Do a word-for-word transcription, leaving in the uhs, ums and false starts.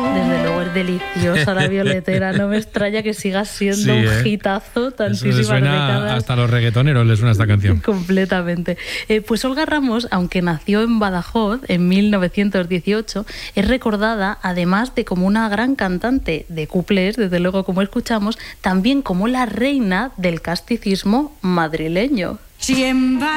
Desde luego es deliciosa la violetera, no me extraña que siga siendo Sí, un ¿eh? hitazo tantísimas Eso le suena décadas. hasta a los reggaetoneros les suena esta canción. Completamente. Eh, pues Olga Ramos, aunque nació en Badajoz en mil novecientos dieciocho, es recordada además de como una gran cantante de cuplés, desde luego como escuchamos, también como la reina del casticismo madrileño. Si en